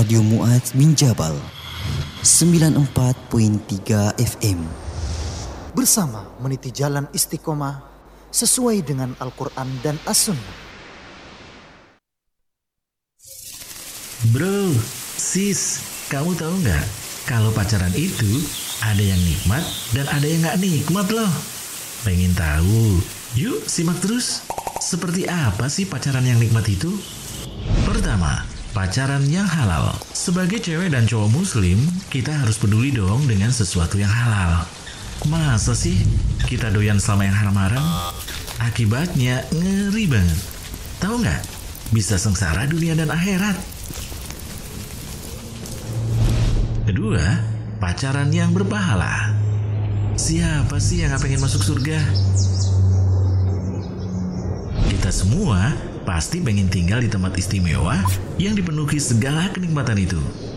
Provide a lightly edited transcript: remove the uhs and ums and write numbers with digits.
Radio Mu'adz bin Jabal 94.3 FM. Bersama meniti jalan istiqomah sesuai dengan Al-Quran dan As-Sunnah. Bro, sis, kamu tahu nggak? Kalau pacaran itu ada yang nikmat dan ada yang nggak nikmat loh. Pengen tahu? Yuk simak terus. Seperti apa sih pacaran yang nikmat itu? Pertama, pacaran yang halal. Sebagai cewek dan cowok muslim, kita harus peduli dong dengan sesuatu yang halal. Masa sih kita doyan sama yang haram-haram? Akibatnya ngeri banget. Tahu nggak? Bisa sengsara dunia dan akhirat. Kedua, pacaran yang berpahala. Siapa sih yang gak pengen masuk surga? Kita semua pasti pengen tinggal di tempat istimewa yang dipenuhi segala kenikmatan itu.